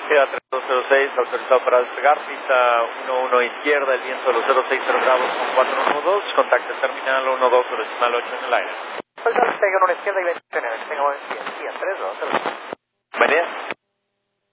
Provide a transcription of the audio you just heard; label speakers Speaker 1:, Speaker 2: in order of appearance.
Speaker 1: Queda 3206, autorizado para despegar, pista 11 izquierda, el viento de los 060 grados con 412, contacto terminal 12 decimal 8 en el aire.
Speaker 2: Pues despega una izquierda y 29, tengo 100, 3, 2, 0.
Speaker 1: Buen día.